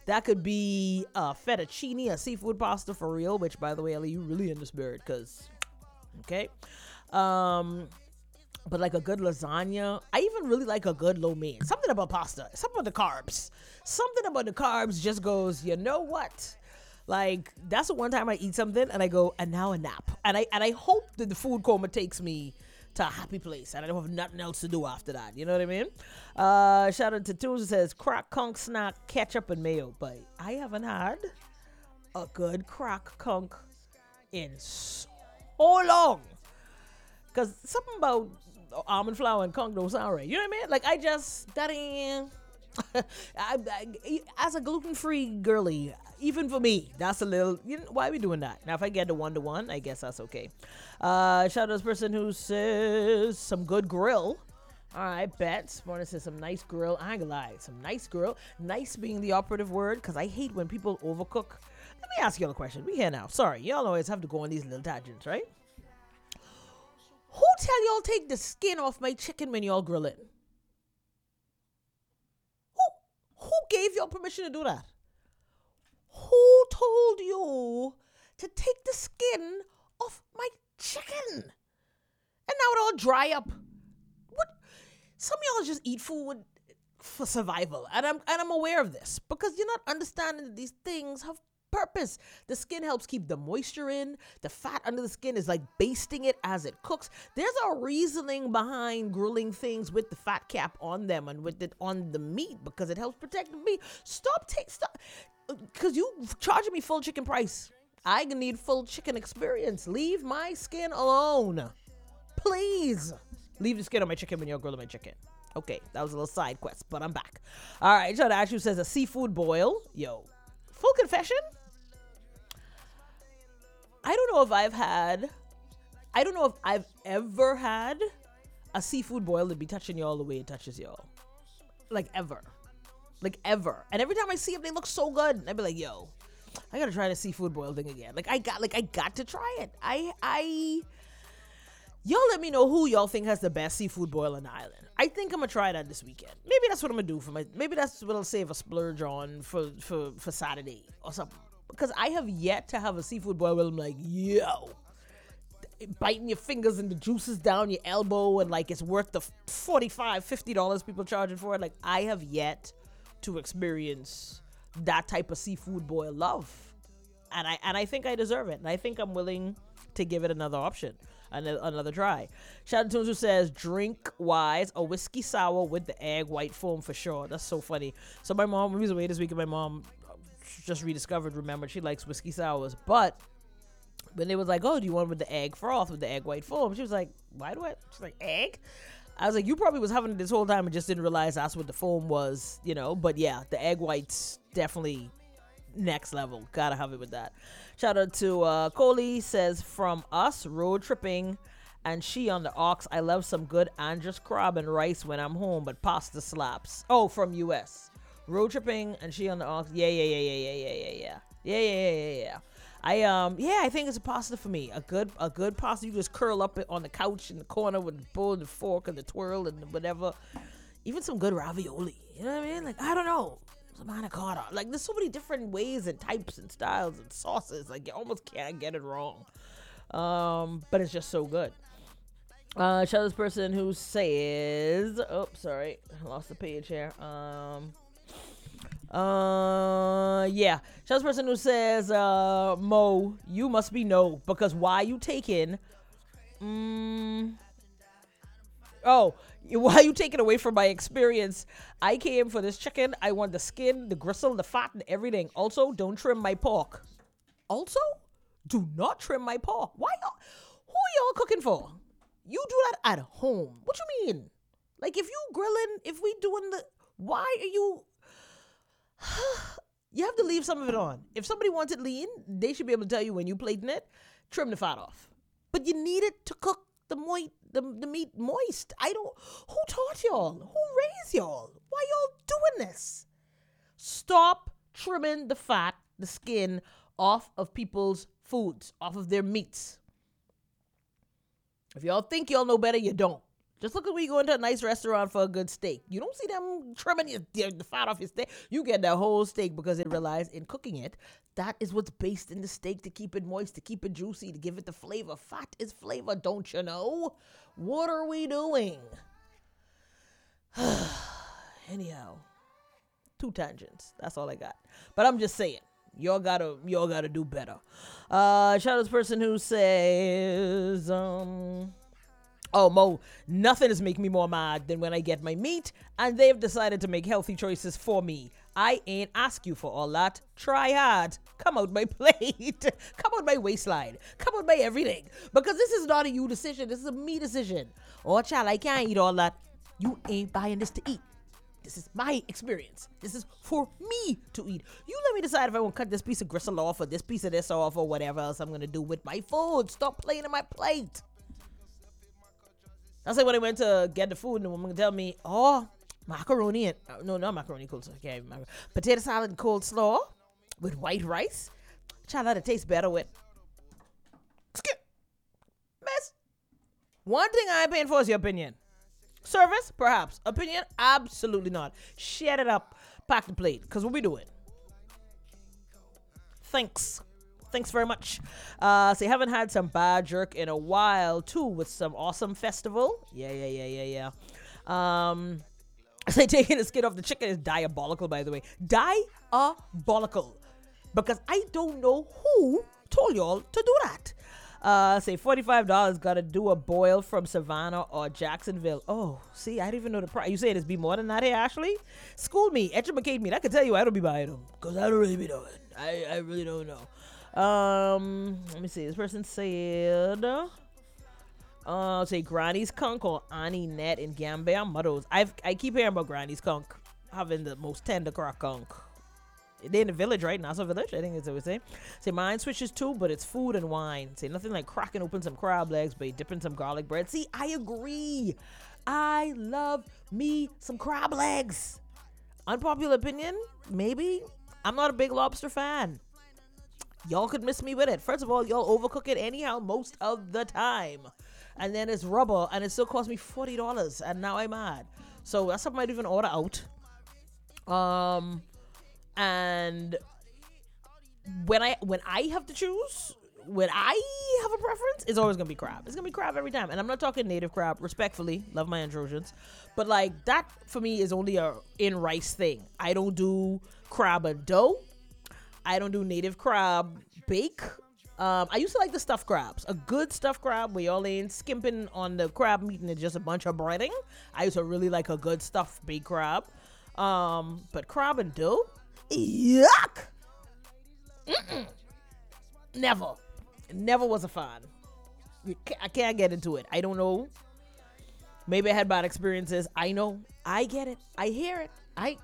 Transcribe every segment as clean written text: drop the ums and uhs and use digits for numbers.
That could be fettuccine, a seafood pasta for real, which, by the way, Ellie, you really in the spirit, because, okay. But like a good lasagna. I even really like a good lo mein. Something about pasta. Something about the carbs. Something about the carbs just goes, you know what? Like, that's the one time I eat something and I go, and now a nap. And I hope that the food coma takes me to a happy place and I don't have nothing else to do after that. You know what I mean? Shout out to Tunes, says crack conch snack, ketchup and mayo. But I haven't had a good crack conch in so long. Because something about almond flour and conch don't sound right. You know what I mean? Like, that ain't... as a gluten-free girly, even for me, that's a little, why are we doing that? Now, if I get the 1-to-1, I guess that's okay. Shout out to this person who says some good grill. All right, bet. Morning says some nice grill. I ain't gonna lie, some nice grill. Nice being the operative word, because I hate when people overcook. Let me ask y'all a question. We here now. Sorry, y'all always have to go on these little tangents, right? Who tell y'all take the skin off my chicken when y'all grill it? Who gave y'all permission to do that? Who told you to take the skin off my chicken? And now it all dry up. What? Some of y'all just eat food for survival, and I'm aware of this because you're not understanding that these things have purpose. The skin helps keep the moisture in. The fat under the skin is like basting it as it cooks. There's a reasoning behind grilling things with the fat cap on them and with it on the meat because it helps protect the meat. Stop, because you charging me full chicken price. I need full chicken experience. Leave my skin alone. Please. Leave the skin on my chicken when you're grilling my chicken. Okay, that was a little side quest, but I'm back. All right, John Ashu says a seafood boil. Yo, full confession. I don't know if I've ever had a seafood boil that be touching y'all the way it touches y'all. Like ever. And every time I see them, they look so good. And I'd be like, yo, I gotta try the seafood boil thing again. I got to try it. Y'all let me know who y'all think has the best seafood boil on the island. I think I'm gonna try that this weekend. Maybe that's what I'm gonna do maybe that's what I'll save a splurge on for Saturday or something. Because I have yet to have a seafood boil where I'm like, yo, biting your fingers and the juices down your elbow and like it's worth the $45-50 people charging for it. Like, I have yet to experience that type of seafood boil love. And I think I deserve it. And I think I'm willing to give it another option, another try. Shout out to who says, drink wise, a whiskey sour with the egg white foam for sure. That's so funny. So my mom, we was away this week and my mom just remembered she likes whiskey sours. But when they was like, oh, do you want with the egg froth with the egg white foam? She was like, she's like, egg? I was like, you probably was having it this whole time and just didn't realize that's what the foam was, But yeah, the egg whites definitely next level. Gotta have it with that. Shout out to Coley, says, from us, road tripping, and she on the ox. I love some good Andros crab and rice when I'm home, but pasta slaps. Oh, from US. Road tripping, and she on the ox. Yeah. I think it's a pasta for me. A good pasta. You just curl up on the couch in the corner with the bowl and the fork and the twirl and whatever. Even some good ravioli. You know what I mean? Like, I don't know. Some manicotti. Like, there's so many different ways and types and styles and sauces. Like, you almost can't get it wrong. But it's just so good. Shout out to this person who says, oh, sorry, I lost the page here. Yeah. Shout out to this person who says, Mo, you must be no, because why you taking, why you taking away from my experience? I came for this chicken. I want the skin, the gristle, the fat, and everything. Also, don't trim my pork. Also, do not trim my pork. Why? Who are y'all cooking for? You do that at home. What you mean? Like, if you grilling, if we doing why are you? You have to leave some of it on. If somebody wants it lean, they should be able to tell you when you plating it, trim the fat off. But you need it to cook the meat moist. Who taught y'all? Who raised y'all? Why y'all doing this? Stop trimming the fat, the skin off of people's foods, off of their meats. If y'all think y'all know better, you don't. Just look at when you go into a nice restaurant for a good steak. You don't see them trimming the fat off your steak. You get that whole steak because they realize in cooking it, that is what's based in the steak to keep it moist, to keep it juicy, to give it the flavor. Fat is flavor, don't you know? What are we doing? Anyhow, 2 tangents. That's all I got. But I'm just saying, y'all gotta do better. Shout out to this person who says, oh, Mo, nothing is making me more mad than when I get my meat and they've decided to make healthy choices for me. I ain't ask you for all that. Try hard. Come out my plate. Come out my waistline. Come out my everything. Because this is not a you decision. This is a me decision. Oh, child, I can't eat all that. You ain't buying this to eat. This is my experience. This is for me to eat. You let me decide if I want to cut this piece of gristle off or this piece of this off or whatever else I'm going to do with my food. Stop playing in my plate. That's like when I went to get the food and the woman tell me, oh, macaroni and, no, not macaroni, coleslaw. Okay, potato salad and coleslaw with white rice. Child, that'll taste better with. Skip. Miss. One thing I ain't paying for is your opinion. Service, perhaps. Opinion, absolutely not. Shut it up. Pack the plate, because what we doing? Thanks very much. So you haven't had some bad jerk in a while too, with some awesome festival. Yeah. Say taking the skin off the chicken is diabolical, by the way. Diabolical. Because I don't know who told y'all to do that. Say $45 gotta do a boil from Savannah or Jacksonville. Oh, see, I didn't even know the price. You saying it's be more than that here, Ashley? School me, educate me. I can tell you I don't be buying them. Because I don't really be knowing. I really don't know. Let me see. This person said, say Granny's Conch or Annie Net in Gambia. Muddles. I keep hearing about Granny's Conch having the most tender crack conch. They're in the village, right? Nassau Village, I think that's what we say. Say mine switches too, but it's food and wine. Say nothing like cracking open some crab legs, but dipping some garlic bread. See, I agree. I love me some crab legs. Unpopular opinion, maybe. I'm not a big lobster fan. Y'all could miss me with it. First of all, y'all overcook it anyhow most of the time. And then it's rubber, and it still cost me $40, and now I'm mad. So that's something I might even order out. And when I have to choose, when I have a preference, it's always gonna be crab. It's gonna be crab every time. And I'm not talking native crab, respectfully. Love my androgens. But like that for me is only a in rice thing. I don't do crab and dough. I don't do native crab bake. I used to like the stuffed crabs. A good stuffed crab where y'all ain't skimping on the crab meat and it's just a bunch of breading. I used to really like a good stuffed baked crab. But crab and dough? Yuck! Never was a fan. I can't get into it. I don't know. Maybe I had bad experiences. I know. I get it. I hear it.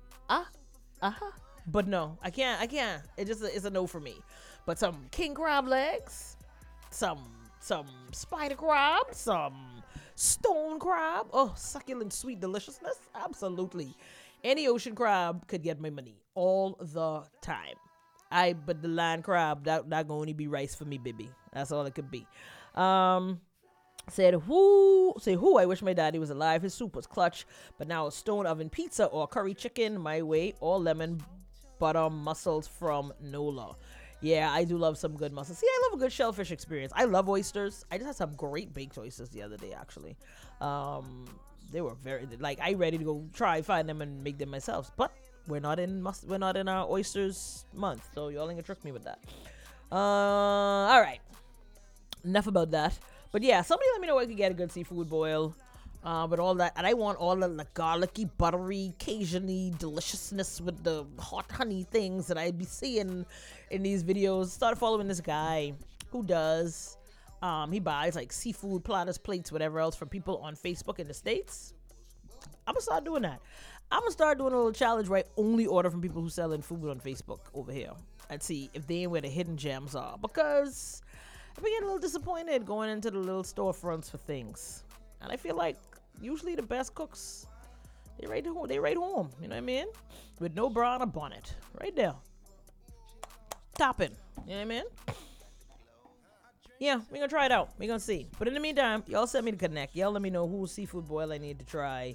But no, I can't. It's a no for me. But some king crab legs, some spider crab, some stone crab. Oh, succulent, sweet deliciousness. Absolutely. Any ocean crab could get my money all the time. But the land crab, that gonna only be rice for me, baby. That's all it could be. Said who? I wish my daddy was alive. His soup was clutch, but now a stone oven pizza or curry chicken my way, or lemon butter mussels from Nola. Yeah, I do love some good mussels. See, I love a good shellfish experience. I love oysters. I just had some great baked oysters the other day, actually. They were very I ready to go find them and make them myself. But we're not in our oysters month, so y'all ain't gonna trick me with that. All right, enough about that. But yeah, somebody let me know where I could get a good seafood boil. But all that, and I want all the garlicky, buttery, occasionally deliciousness with the hot honey things that I'd be seeing in these videos. Started following this guy who does, he buys like seafood platters, plates, whatever else from people on Facebook in the States. I'm gonna start doing that. I'm gonna start doing a little challenge where I only order from people who selling food on Facebook over here and see if they ain't where the hidden gems are, because I've been getting a little disappointed going into the little storefronts for things. And I feel like usually the best cooks, they right home, you know what I mean? With no bra and a bonnet. Right there. Topping. You know what I mean? yeah, we're gonna try it out. We're gonna see. But in the meantime, y'all send me to connect. Y'all let me know whose seafood boil I need to try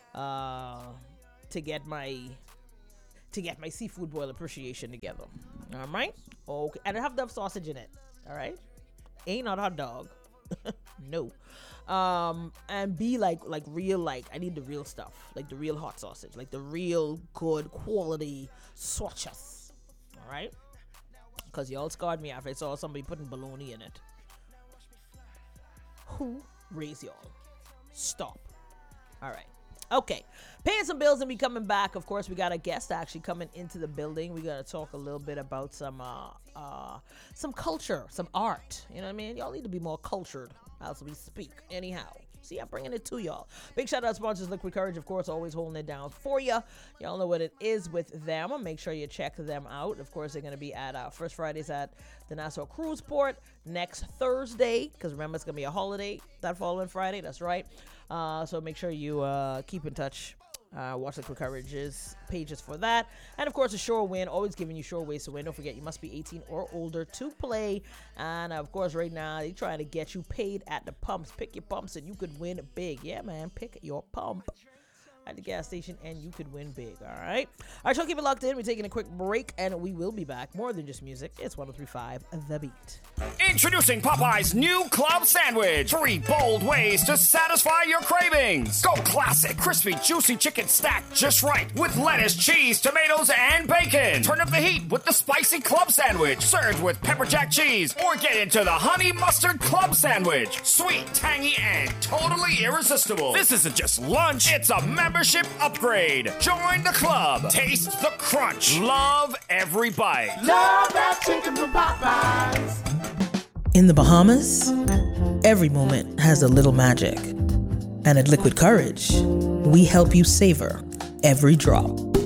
to get my seafood boil appreciation together. All right? Okay. And I have to have sausage in it. All right? Ain't not hot dog. No. And be like real, like I need the real stuff, like the real hot sausage, like the real good quality sausages. All right? Because y'all scarred me after I saw somebody putting bologna in it. Who raised y'all? Stop. All right. Okay. Paying some bills and we coming back. Of course, we got a guest actually coming into the building. We're going to talk a little bit about some culture, some art. You know what I mean? Y'all need to be more cultured as we speak. Anyhow. See, I'm bringing it to y'all. Big shout out to sponsors Liquid Courage, of course, always holding it down for you. Y'all know what it is with them. Make sure you check them out. Of course, they're going to be at First Fridays at the Nassau Cruise Port next Thursday, because remember, it's going to be a holiday that following Friday. That's right. So make sure you keep in touch. Watch Liquid Courage's pages for that. And of course, a Sure Win, always giving you sure ways to win. Don't forget, you must be 18 or older to play. And of course, right now, they're trying to get you paid at the pumps. Pick your pumps and you could win big. Yeah, man, pick your pump at the gas station and you could win big. All right, so keep it locked in. We're taking a quick break and we will be back. More than just music. It's 103.5 The Beat. Introducing Popeye's new club sandwich. 3 bold ways to satisfy your cravings. Go classic, crispy, juicy chicken stacked just right with lettuce, cheese, tomatoes, and bacon. Turn up the heat with the spicy club sandwich, served with pepper jack cheese, or get into the honey mustard club sandwich. Sweet, tangy, and totally irresistible. This isn't just lunch, it's a membership upgrade. Join the club. Taste the crunch. Love every bite. Love that chicken from Popeyes. In the Bahamas, every moment has a little magic. And at Liquid Courage, we help you savor every drop.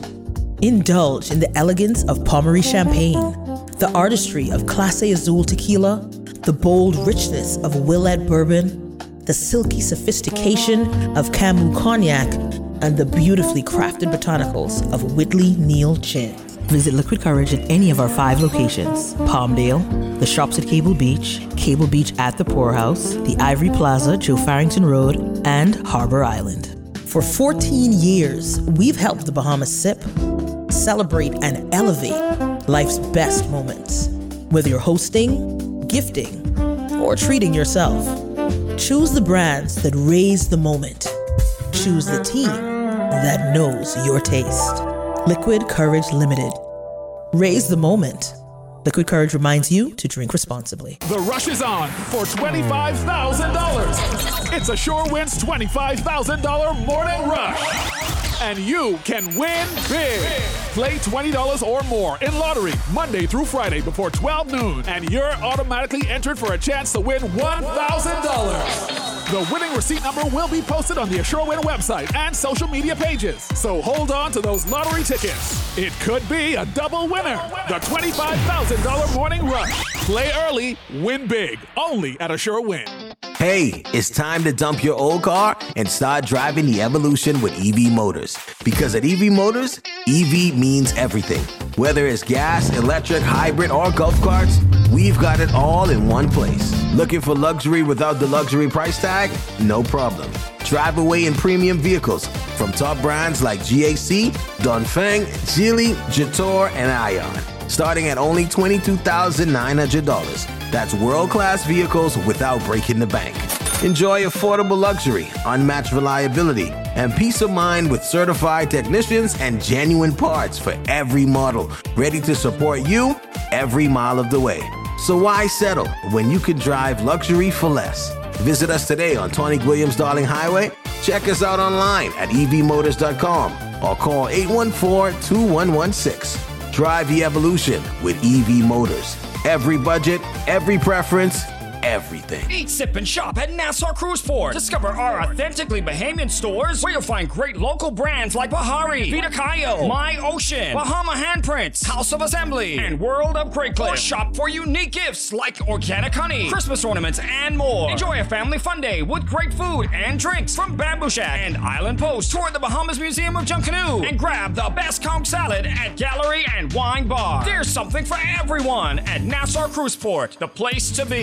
Indulge in the elegance of Pommery Champagne, the artistry of Clase Azul Tequila, the bold richness of Willett Bourbon, the silky sophistication of Camus Cognac, and the beautifully crafted botanicals of Whitley Neal Gin. Visit Liquid Courage at any of our 5 locations: Palmdale, the shops at Cable Beach at the Poorhouse, the Ivory Plaza, Joe Farrington Road, and Harbor Island. For 14 years, we've helped the Bahamas sip, celebrate, and elevate life's best moments. Whether you're hosting, gifting, or treating yourself, choose the brands that raise the moment. Choose the team that knows your taste. Liquid Courage Limited. Raise the moment. Liquid Courage reminds you to drink responsibly. The rush is on for $25,000. It's a Sure Wins $25,000 morning rush. And you can win big. Play $20 or more in lottery Monday through Friday before 12 noon, and you're automatically entered for a chance to win $1,000. The winning receipt number will be posted on the Assure Win website and social media pages. So hold on to those lottery tickets. It could be a double winner. The $25,000 morning rush. Play early, win big. Only at Assure Win. Hey, it's time to dump your old car and start driving the evolution with EV Motors. Because at EV Motors, EV means everything. Whether it's gas, electric, hybrid, or golf carts, we've got it all in one place. Looking for luxury without the luxury price tag? No problem. Drive away in premium vehicles from top brands like GAC, Dongfeng, Geely, Jetour, and Ion. Starting at only $22,900. That's world-class vehicles without breaking the bank. Enjoy affordable luxury, unmatched reliability, and peace of mind with certified technicians and genuine parts for every model, ready to support you every mile of the way. So why settle when you can drive luxury for less? Visit us today on Tony Williams Darling Highway. Check us out online at evmotors.com or call 814-2116. Drive the evolution with EV Motors. Every budget, every preference, everything. Eat, sip, and shop at Nassau Cruise Port. Discover our authentically Bahamian stores where you'll find great local brands like Bahari, Vita Cayo, My Ocean, Bahama Handprints, House of Assembly, and World of Great Clips. Or shop for unique gifts like organic honey, Christmas ornaments, and more. Enjoy a family fun day with great food and drinks from Bamboo Shack and Island Post. Tour the Bahamas Museum of Junkanoo and grab the best conch salad at Gallery and Wine Bar. There's something for everyone at Nassau Cruise Port, the place to be.